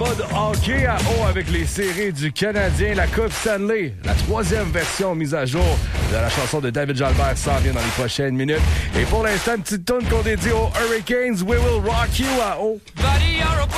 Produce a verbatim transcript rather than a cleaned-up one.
pas de hockey à eau avec les séries du Canadien, la Coupe Stanley. La troisième version mise à jour de la chanson de David Jalbert s'en vient dans les prochaines minutes. Et pour l'instant, une petite tourne qu'on dédie aux Hurricanes, We Will Rock You à eau.